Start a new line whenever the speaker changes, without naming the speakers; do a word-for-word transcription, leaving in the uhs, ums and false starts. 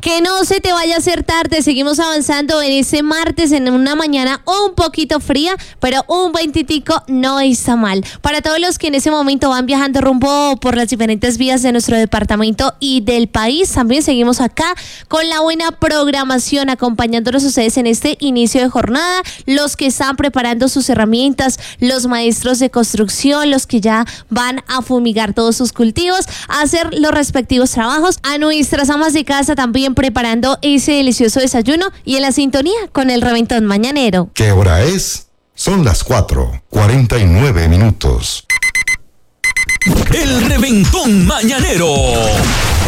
Que no se te vaya a hacer tarde, seguimos avanzando en ese martes en una mañana un poquito fría, pero un veintitico no está mal. Para todos los que en ese momento van viajando rumbo por las diferentes vías de nuestro departamento y del país, también seguimos acá con la buena programación, acompañándolos a ustedes en este inicio de jornada, los que están preparando sus herramientas, los maestros de construcción, los que ya van a fumigar todos sus cultivos, a hacer los respectivos trabajos, a nuestras amas de casa también preparando ese delicioso desayuno y en la sintonía con el Reventón Mañanero.
¿Qué hora es? Son las cuatro, cuarenta y nueve minutos.
El Reventón Mañanero.